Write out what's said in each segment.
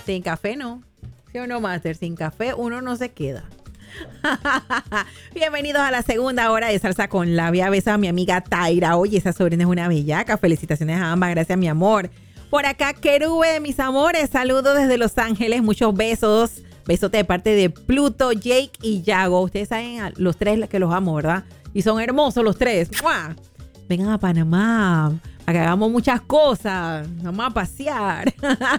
Sin café no. ¿Sí o no, Master? Sin café uno no se queda. Bienvenidos a la segunda hora de Salsa con Labia. Beso a mi amiga Taira. Oye, esa sobrina es una bellaca. Felicitaciones a ambas. Gracias, mi amor. Por acá, Querube de mis amores. Saludos desde Los Ángeles. Muchos besos. Besote de parte de Pluto, Jake y Yago. Ustedes saben a los tres que los amo, ¿verdad? Y son hermosos los tres. ¡Mua! Vengan a Panamá. Para que hagamos muchas cosas. Vamos a pasear.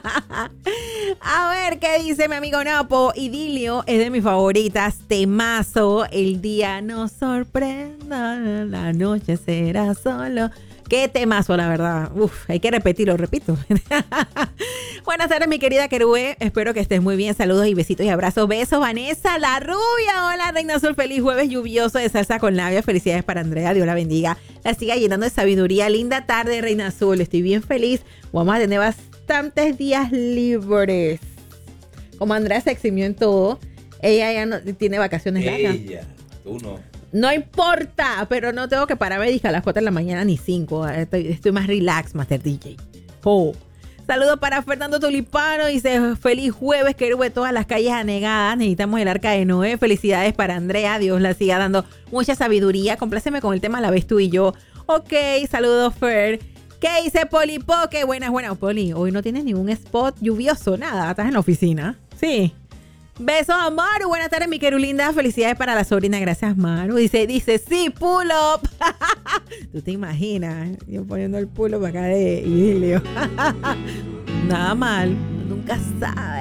A ver qué dice mi amigo Napo. Idilio es de mis favoritas. Temazo. El día nos sorprenda. La noche será solo. Qué temazo, la verdad. Uf, hay que repetirlo, repito. Buenas tardes, mi querida Querube. Espero que estés muy bien. Saludos y besitos y abrazos. Besos, Vanessa, la rubia. Hola, Reina Azul. Feliz jueves lluvioso de Salsa con Labia. Felicidades para Andrea. Dios la bendiga. La siga llenando de sabiduría. Linda tarde, Reina Azul. Estoy bien feliz. Vamos a tener bastantes días libres. Como Andrea se eximió en todo, ella ya no tiene vacaciones largas. Ella, tú no. No importa, pero no tengo que pararme a las 4 de la mañana ni 5. Estoy más relax, Master DJ. Oh. Saludos para Fernando Tulipano. Dice, feliz jueves, Querube, todas las calles anegadas. Necesitamos el arca de Noé. Felicidades para Andrea. Dios la siga dando mucha sabiduría. Compláceme con el tema La Vez Tú y Yo. Ok, saludos, Fer. ¿Qué dice Polipo? Qué buena. Poli, hoy no tienes ningún spot lluvioso, nada. ¿Estás en la oficina? Sí. Besos a Maru. Buenas tardes, mi querulinda. Felicidades para la sobrina. Gracias, Maru. Dice, sí, pull up. ¿Tú te imaginas? Yo poniendo el pull up acá de idilio. Nada mal. Nunca sabe.